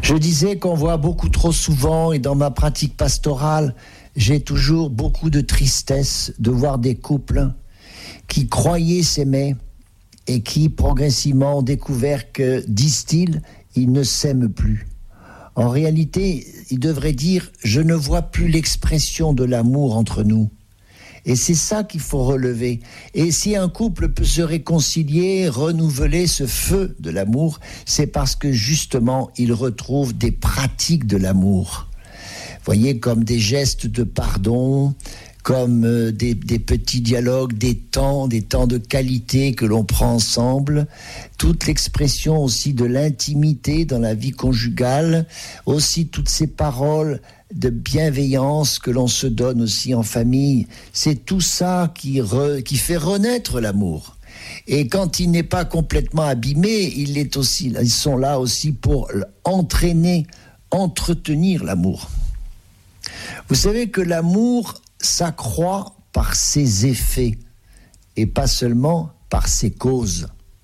Je disais qu'on voit beaucoup trop souvent, et dans ma pratique pastorale, j'ai toujours beaucoup de tristesse de voir des couples qui croyaient s'aimer et qui progressivement ont découvert que, disent-ils, ils ne s'aiment plus. En réalité, ils devraient dire « je ne vois plus l'expression de l'amour entre nous ». Et c'est ça qu'il faut relever. Et si un couple peut se réconcilier, renouveler ce feu de l'amour, c'est parce que justement, il retrouve des pratiques de l'amour. Vous voyez, comme des gestes de pardon, comme des petits dialogues, des temps de qualité que l'on prend ensemble, toute l'expression aussi de l'intimité dans la vie conjugale, aussi toutes ces paroles de bienveillance que l'on se donne aussi en famille. C'est tout ça qui fait renaître l'amour. Et quand il n'est pas complètement abîmé, ils sont là aussi pour entraîner, entretenir l'amour. Vous savez que l'amour s'accroît par ses effets et pas seulement par ses causes.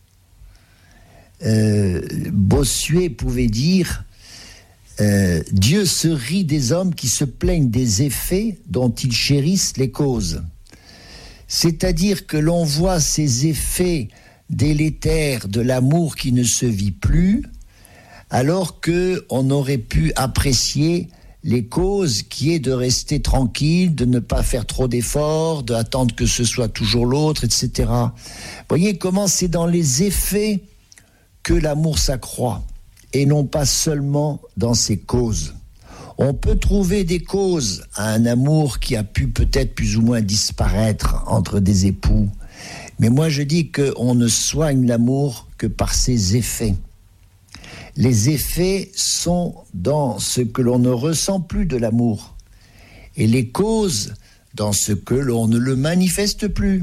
Bossuet pouvait dire Dieu se rit des hommes qui se plaignent des effets dont ils chérissent les causes. C'est-à-dire que l'on voit ces effets délétères de l'amour qui ne se vit plus, alors qu'on aurait pu apprécier les causes qui est de rester tranquille, de ne pas faire trop d'efforts, d'attendre que ce soit toujours l'autre, etc. Vous voyez comment c'est dans les effets que l'amour s'accroît, et non pas seulement dans ses causes. On peut trouver des causes à un amour qui a pu peut-être plus ou moins disparaître entre des époux, mais moi je dis qu'on ne soigne l'amour que par ses effets. Les effets sont dans ce que l'on ne ressent plus de l'amour, et les causes dans ce que l'on ne le manifeste plus.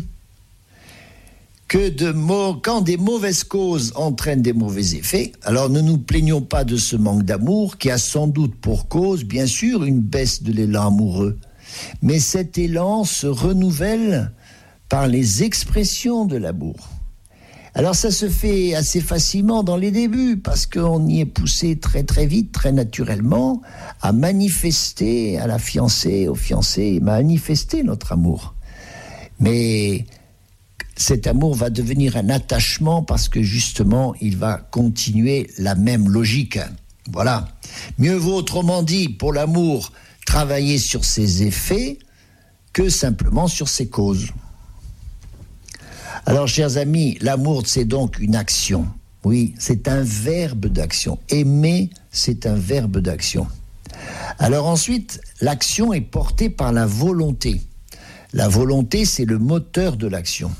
Quand des mauvaises causes entraînent des mauvais effets, alors ne nous plaignons pas de ce manque d'amour qui a sans doute pour cause, bien sûr, une baisse de l'élan amoureux. Mais cet élan se renouvelle par les expressions de l'amour. Alors ça se fait assez facilement dans les débuts, parce qu'on y est poussé très très vite, très naturellement, à manifester à la fiancée, au fiancé, manifester notre amour. Mais cet amour va devenir un attachement parce que justement, il va continuer la même logique. Voilà. Mieux vaut, autrement dit, pour l'amour, travailler sur ses effets que simplement sur ses causes. Alors, chers amis, l'amour, c'est donc une action. Oui, c'est un verbe d'action. Aimer, c'est un verbe d'action. Alors ensuite, l'action est portée par la volonté. La volonté, c'est le moteur de l'action.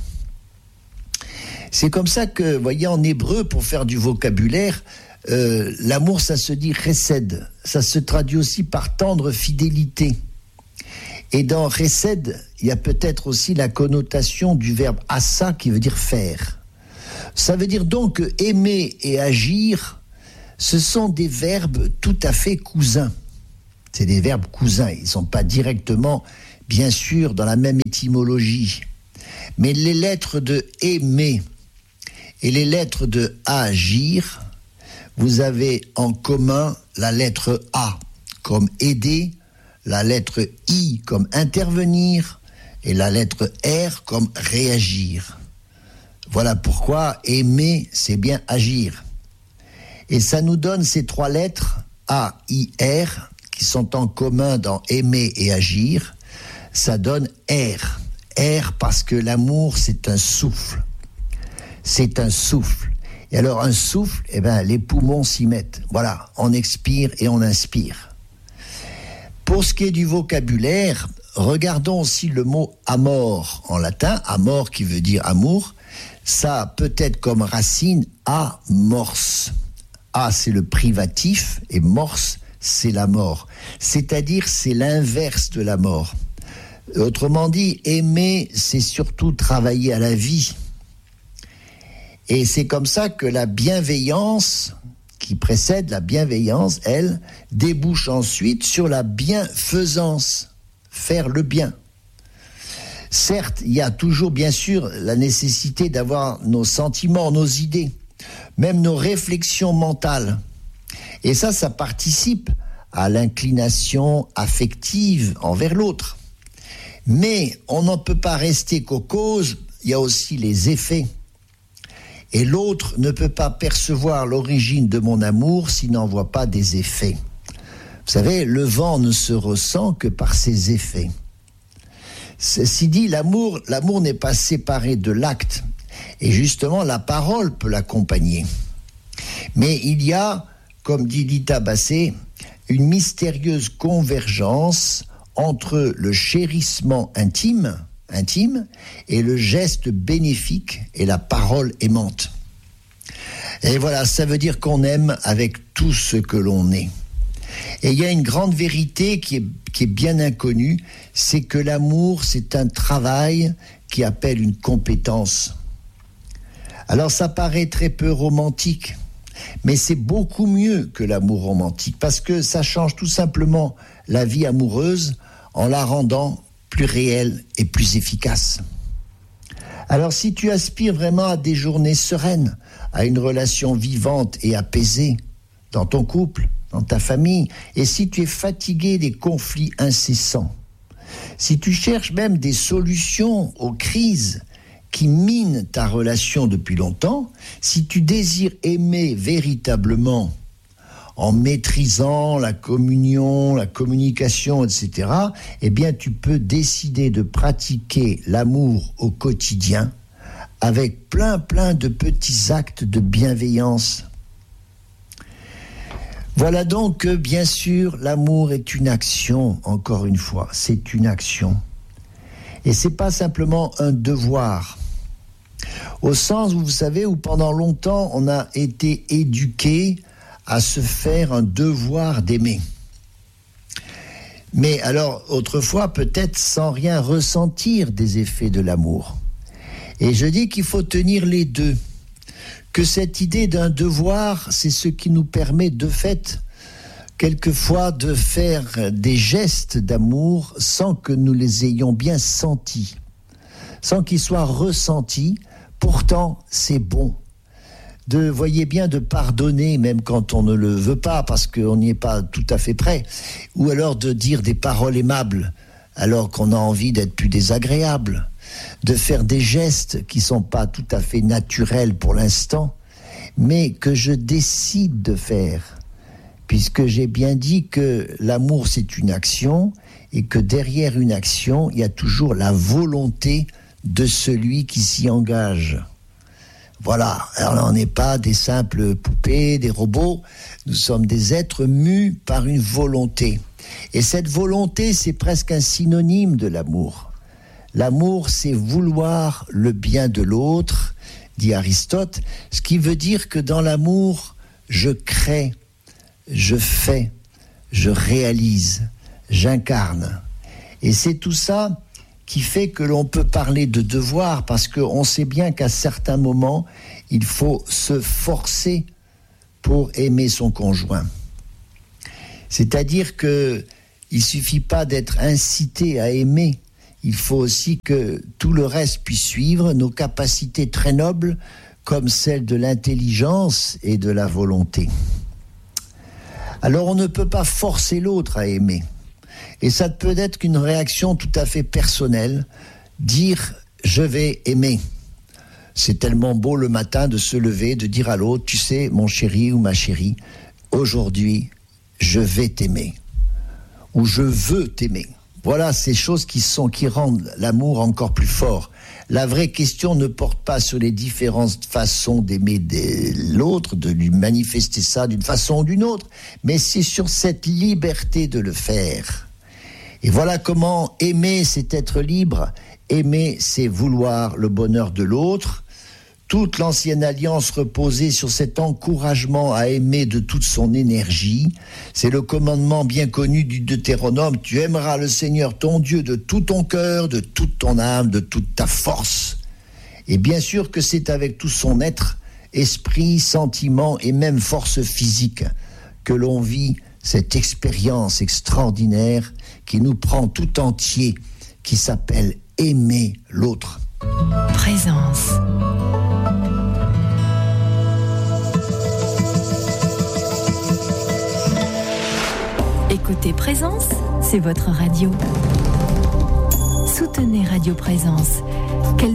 C'est comme ça que, vous voyez, en hébreu, pour faire du vocabulaire, l'amour, ça se dit chesed. Ça se traduit aussi par tendre fidélité. Et dans chesed, il y a peut-être aussi la connotation du verbe asa qui veut dire faire. Ça veut dire donc que aimer et agir, ce sont des verbes tout à fait cousins. C'est des verbes cousins. Ils ne sont pas directement, bien sûr, dans la même étymologie. Mais les lettres de aimer et les lettres de agir, vous avez en commun la lettre A comme aider, la lettre I comme intervenir et la lettre R comme réagir. Voilà pourquoi aimer, c'est bien agir. Et ça nous donne ces trois lettres A, I, R qui sont en commun dans aimer et agir. Ça donne R. R parce que l'amour, c'est un souffle. C'est un souffle. Et alors un souffle, les poumons s'y mettent. Voilà, on expire et on inspire. Pour ce qui est du vocabulaire, regardons aussi le mot amor en latin, amor qui veut dire amour. Ça a peut-être comme racine amors. A, c'est le privatif et mors, c'est la mort. C'est-à-dire, c'est l'inverse de la mort. Autrement dit, aimer, c'est surtout travailler à la vie. Et c'est comme ça que la bienveillance qui précède la bienveillance, elle, débouche ensuite sur la bienfaisance, faire le bien. Certes, il y a toujours, bien sûr, la nécessité d'avoir nos sentiments, nos idées, même nos réflexions mentales. Et ça participe à l'inclination affective envers l'autre. Mais on n'en peut pas rester qu'aux causes, il y a aussi les effets. Et l'autre ne peut pas percevoir l'origine de mon amour s'il n'en voit pas des effets. Vous savez, le vent ne se ressent que par ses effets. Ceci dit, l'amour n'est pas séparé de l'acte. Et justement, la parole peut l'accompagner. Mais il y a, comme dit Lita Bassé, une mystérieuse convergence entre le chérissement intime et le geste bénéfique et la parole aimante. Et voilà, ça veut dire qu'on aime avec tout ce que l'on est. Et il y a une grande vérité qui est bien inconnue, c'est que l'amour, c'est un travail qui appelle une compétence. Alors ça paraît très peu romantique, mais c'est beaucoup mieux que l'amour romantique, parce que ça change tout simplement la vie amoureuse en la rendant plus réelle et plus efficace. Alors si tu aspires vraiment à des journées sereines, à une relation vivante et apaisée dans ton couple, dans ta famille, et si tu es fatigué des conflits incessants, si tu cherches même des solutions aux crises qui minent ta relation depuis longtemps, si tu désires aimer véritablement en maîtrisant la communion, la communication, etc., eh bien tu peux décider de pratiquer l'amour au quotidien avec plein de petits actes de bienveillance. Voilà donc que, bien sûr, l'amour est une action, encore une fois, c'est une action. Et c'est pas simplement un devoir. Au sens, vous savez, où pendant longtemps, on a été éduqué à se faire un devoir d'aimer. Mais alors, autrefois, peut-être sans rien ressentir des effets de l'amour. Et je dis qu'il faut tenir les deux. Que cette idée d'un devoir, c'est ce qui nous permet de fait, quelquefois, de faire des gestes d'amour sans que nous les ayons bien sentis, sans qu'ils soient ressentis. Pourtant, c'est bon. Voyez bien, de pardonner, même quand on ne le veut pas, parce qu'on n'y est pas tout à fait prêt, ou alors de dire des paroles aimables, alors qu'on a envie d'être plus désagréable, de faire des gestes qui ne sont pas tout à fait naturels pour l'instant, mais que je décide de faire, puisque j'ai bien dit que l'amour c'est une action, et que derrière une action, il y a toujours la volonté de celui qui s'y engage. Voilà, alors là, on n'est pas des simples poupées, des robots, nous sommes des êtres mus par une volonté. Et cette volonté, c'est presque un synonyme de l'amour. L'amour, c'est vouloir le bien de l'autre, dit Aristote, ce qui veut dire que dans l'amour, je crée, je fais, je réalise, j'incarne. Et c'est tout ça qui fait que l'on peut parler de devoir, parce qu'on sait bien qu'à certains moments, il faut se forcer pour aimer son conjoint. C'est-à-dire qu'il ne suffit pas d'être incité à aimer, il faut aussi que tout le reste puisse suivre, nos capacités très nobles, comme celles de l'intelligence et de la volonté. Alors on ne peut pas forcer l'autre à aimer. Et ça ne peut être qu'une réaction tout à fait personnelle, dire « je vais aimer ». C'est tellement beau le matin de se lever, de dire à l'autre « tu sais, mon chéri ou ma chérie, aujourd'hui, je vais t'aimer » ou « je veux t'aimer ». Voilà ces choses qui rendent l'amour encore plus fort. La vraie question ne porte pas sur les différentes façons d'aimer l'autre, de lui manifester ça d'une façon ou d'une autre, mais c'est sur cette liberté de le faire. Et voilà comment aimer, c'est être libre. Aimer, c'est vouloir le bonheur de l'autre. Toute l'ancienne alliance reposait sur cet encouragement à aimer de toute son énergie. C'est le commandement bien connu du Deutéronome. Tu aimeras le Seigneur ton Dieu de tout ton cœur, de toute ton âme, de toute ta force. Et bien sûr que c'est avec tout son être, esprit, sentiment et même force physique que l'on vit cette expérience extraordinaire qui nous prend tout entier, qui s'appelle aimer l'autre. Présence. Écoutez Présence, c'est votre radio. Soutenez Radio Présence.